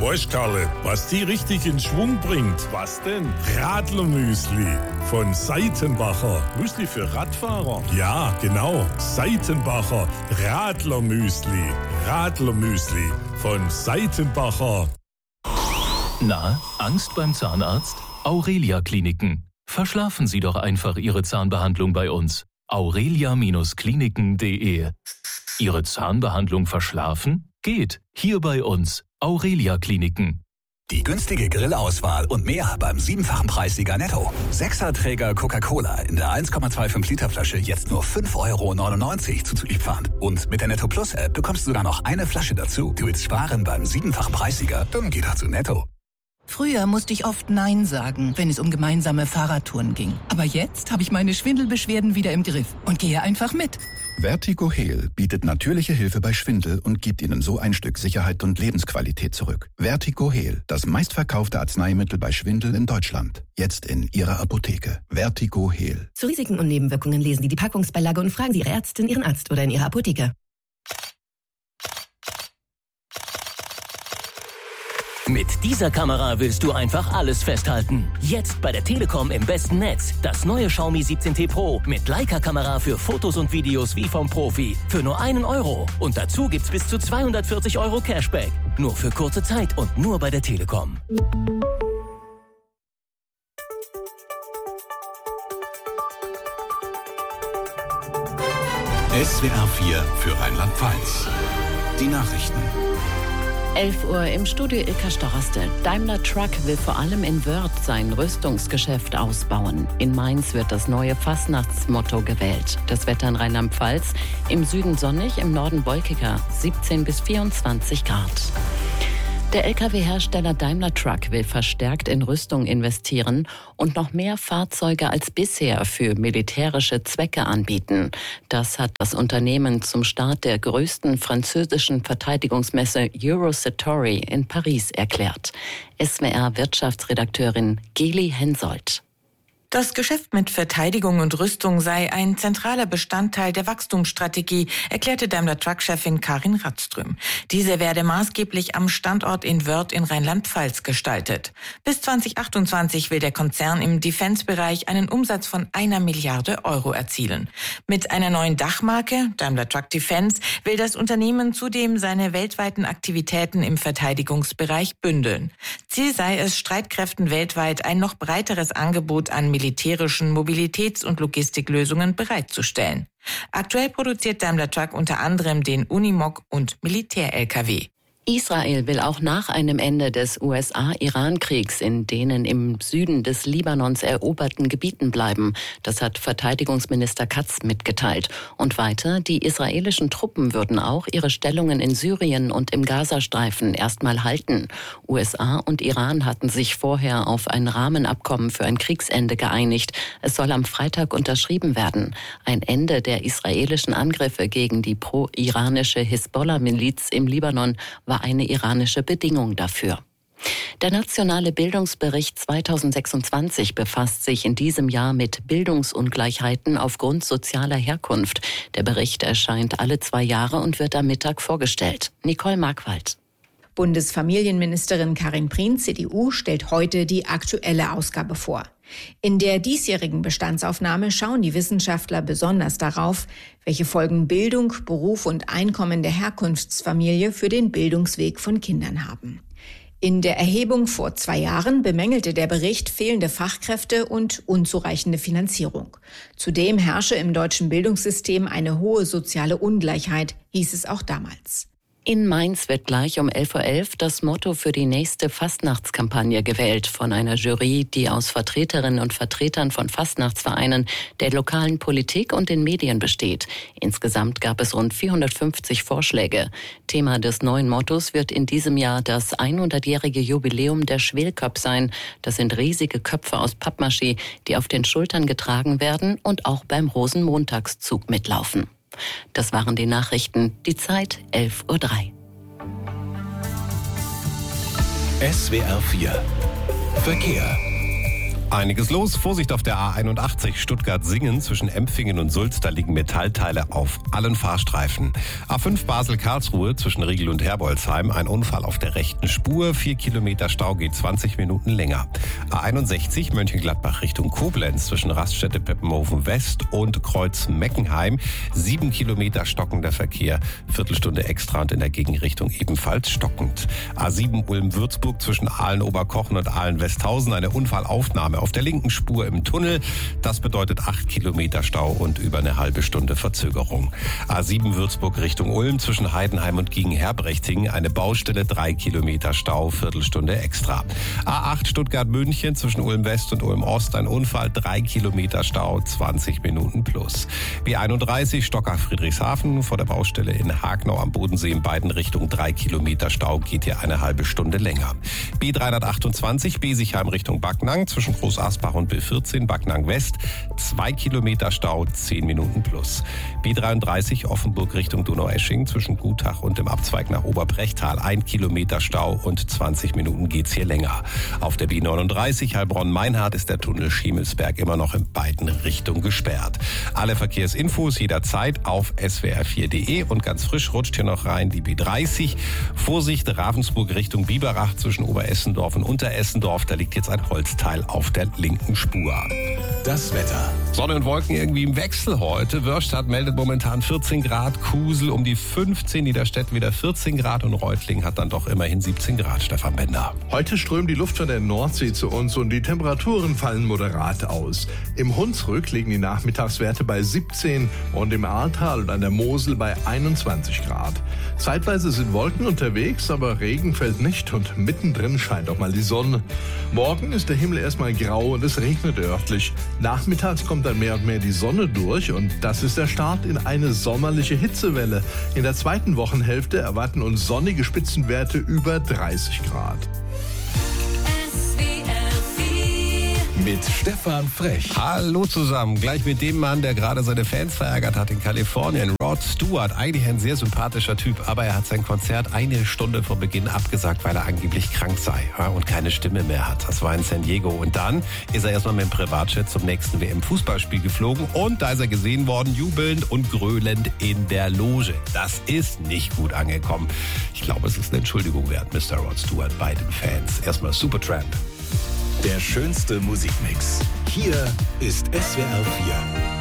Weißt, Karle, was die richtig in Schwung bringt? Was denn? Radlermüsli von Seitenbacher. Müsli für Radfahrer? Ja, genau. Seitenbacher Radlermüsli. Radlermüsli von Seitenbacher. Na, Angst beim Zahnarzt? Aurelia Kliniken. Verschlafen Sie doch einfach Ihre Zahnbehandlung bei uns. aurelia-kliniken.de. Ihre Zahnbehandlung verschlafen? Geht. Hier bei uns. Aurelia Kliniken. Die günstige Grillauswahl und mehr beim 7-fachen Preissieger Netto. 6er-Träger Coca-Cola in der 1,25 Liter Flasche jetzt nur 5,99 € zuzüglich Pfand. Und mit der Netto Plus App bekommst du sogar noch eine Flasche dazu. Du willst sparen beim 7-fachen Preissieger? Dann geh doch zu Netto. Früher musste ich oft Nein sagen, wenn es um gemeinsame Fahrradtouren ging. Aber jetzt habe ich meine Schwindelbeschwerden wieder im Griff und gehe einfach mit. Vertigo Heal bietet natürliche Hilfe bei Schwindel und gibt Ihnen so ein Stück Sicherheit und Lebensqualität zurück. Vertigo Heal, das meistverkaufte Arzneimittel bei Schwindel in Deutschland. Jetzt in Ihrer Apotheke. Vertigo Heal. Zu Risiken und Nebenwirkungen lesen Sie die Packungsbeilage und fragen Sie Ihre Ärztin, Ihren Arzt oder in Ihrer Apotheke. Mit dieser Kamera willst du einfach alles festhalten. Jetzt bei der Telekom im besten Netz. Das neue Xiaomi 17T Pro mit Leica-Kamera für Fotos und Videos wie vom Profi. Für nur 1 €. Und dazu gibt's bis zu 240 € Cashback. Nur für kurze Zeit und nur bei der Telekom. SWR 4 für Rheinland-Pfalz. Die Nachrichten. 11 Uhr im Studio Ilka Storoste. Daimler Truck will vor allem in Wörth sein Rüstungsgeschäft ausbauen. In Mainz wird das neue Fastnachtsmotto gewählt. Das Wetter in Rheinland-Pfalz: im Süden sonnig, im Norden wolkiger, 17 bis 24 Grad. Der Lkw-Hersteller Daimler Truck will verstärkt in Rüstung investieren und noch mehr Fahrzeuge als bisher für militärische Zwecke anbieten. Das hat das Unternehmen zum Start der größten französischen Verteidigungsmesse Eurosatory in Paris erklärt. SWR-Wirtschaftsredakteurin Geli Hensoldt. Das Geschäft mit Verteidigung und Rüstung sei ein zentraler Bestandteil der Wachstumsstrategie, erklärte Daimler-Truck-Chefin Karin Radström. Diese werde maßgeblich am Standort in Wörth in Rheinland-Pfalz gestaltet. Bis 2028 will der Konzern im Defense-Bereich einen Umsatz von 1 Milliarde € erzielen. Mit einer neuen Dachmarke, Daimler Truck Defense, will das Unternehmen zudem seine weltweiten Aktivitäten im Verteidigungsbereich bündeln. Ziel sei es, Streitkräften weltweit ein noch breiteres Angebot an militärischen Mobilitäts- und Logistiklösungen bereitzustellen. Aktuell produziert Daimler Truck unter anderem den Unimog und Militär-Lkw. Israel will auch nach einem Ende des USA-Iran-Kriegs in denen im Süden des Libanons eroberten Gebieten bleiben. Das hat Verteidigungsminister Katz mitgeteilt. Und weiter, die israelischen Truppen würden auch ihre Stellungen in Syrien und im Gazastreifen erstmal halten. USA und Iran hatten sich vorher auf ein Rahmenabkommen für ein Kriegsende geeinigt. Es soll am Freitag unterschrieben werden. Ein Ende der israelischen Angriffe gegen die pro-iranische Hisbollah-Miliz im Libanon war eine iranische Bedingung dafür. Der nationale Bildungsbericht 2026 befasst sich in diesem Jahr mit Bildungsungleichheiten aufgrund sozialer Herkunft. Der Bericht erscheint alle 2 Jahre und wird am Mittag vorgestellt. Nicole Markwald. Bundesfamilienministerin Karin Prien, CDU, stellt heute die aktuelle Ausgabe vor. In der diesjährigen Bestandsaufnahme schauen die Wissenschaftler besonders darauf, welche Folgen Bildung, Beruf und Einkommen der Herkunftsfamilie für den Bildungsweg von Kindern haben. In der Erhebung vor 2 Jahren bemängelte der Bericht fehlende Fachkräfte und unzureichende Finanzierung. Zudem herrsche im deutschen Bildungssystem eine hohe soziale Ungleichheit, hieß es auch damals. In Mainz wird gleich um 11:11 Uhr das Motto für die nächste Fastnachtskampagne gewählt von einer Jury, die aus Vertreterinnen und Vertretern von Fastnachtsvereinen, der lokalen Politik und den Medien besteht. Insgesamt gab es rund 450 Vorschläge. Thema des neuen Mottos wird in diesem Jahr das 100-jährige Jubiläum der Schwelköpp sein. Das sind riesige Köpfe aus Pappmaché, die auf den Schultern getragen werden und auch beim Rosenmontagszug mitlaufen. Das waren die Nachrichten. Die Zeit 11:03 Uhr. SWR 4 Verkehr. Einiges los. Vorsicht auf der A81 Stuttgart-Singen zwischen Empfingen und Sulz. Da liegen Metallteile auf allen Fahrstreifen. A5 Basel-Karlsruhe zwischen Riegel und Herbolzheim. Ein Unfall auf der rechten Spur. 4 Kilometer Stau, geht 20 Minuten länger. A61 Mönchengladbach Richtung Koblenz zwischen Raststätte Peppenhofen West und Kreuz Meckenheim. 7 Kilometer stockender Verkehr. Viertelstunde extra und in der Gegenrichtung ebenfalls stockend. A7 Ulm-Würzburg zwischen Aalen-Oberkochen und Aalen-Westhausen. Eine Unfallaufnahme auf der linken Spur im Tunnel. Das bedeutet 8 Kilometer Stau und über eine halbe Stunde Verzögerung. A7 Würzburg Richtung Ulm zwischen Heidenheim und Giegen-Herbrechting. Eine Baustelle, 3 Kilometer Stau, Viertelstunde extra. A8 Stuttgart-München zwischen Ulm-West und Ulm-Ost. Ein Unfall, 3 Kilometer Stau, 20 Minuten plus. B31 Stockach-Friedrichshafen vor der Baustelle in Hagnau am Bodensee in beiden Richtungen. 3 Kilometer Stau, geht hier eine halbe Stunde länger. B328 Besigheim Richtung Backnang zwischen Großasbach und B14 Backnang West. 2 Kilometer Stau, 10 Minuten plus. B33 Offenburg Richtung Donaueschingen zwischen Gutach und dem Abzweig nach Oberbrechtal. 1 Kilometer Stau und 20 Minuten geht's hier länger. Auf der B39 Heilbronn-Meinhardt ist der Tunnel Schemelsberg immer noch in beiden Richtungen gesperrt. Alle Verkehrsinfos jederzeit auf swr4.de und ganz frisch rutscht hier noch rein die B30. Vorsicht, Ravensburg Richtung Biberach zwischen Oberessendorf und Unteressendorf. Da liegt jetzt ein Holzteil auf der linken Spur. Das Wetter. Sonne und Wolken irgendwie im Wechsel heute. Wörstadt meldet momentan 14 Grad, Kusel um die 15, Niederstedt wieder 14 Grad und Reutlingen hat dann doch immerhin 17 Grad. Stefan Bender. Heute strömt die Luft von der Nordsee zu uns und die Temperaturen fallen moderat aus. Im Hunsrück liegen die Nachmittagswerte bei 17 und im Ahrtal und an der Mosel bei 21 Grad. Zeitweise sind Wolken unterwegs, aber Regen fällt nicht und mittendrin scheint auch mal die Sonne. Morgen ist der Himmel erstmal grau und es regnet örtlich. Nachmittags kommt dann mehr und mehr die Sonne durch und das ist der Start in eine sommerliche Hitzewelle. In der zweiten Wochenhälfte erwarten uns sonnige Spitzenwerte über 30 Grad. Mit Stefan Frech. Hallo zusammen. Gleich mit dem Mann, der gerade seine Fans verärgert hat in Kalifornien. Rod Stewart, eigentlich ein sehr sympathischer Typ, aber er hat sein Konzert eine Stunde vor Beginn abgesagt, weil er angeblich krank sei und keine Stimme mehr hat. Das war in San Diego. Und dann ist er erstmal mit dem Privatjet zum nächsten WM-Fußballspiel geflogen und da ist er gesehen worden, jubelnd und gröhlend in der Loge. Das ist nicht gut angekommen. Ich glaube, es ist eine Entschuldigung wert, Mr. Rod Stewart, bei den Fans. Erstmal Supertramp. Der schönste Musikmix. Hier ist SWR 4.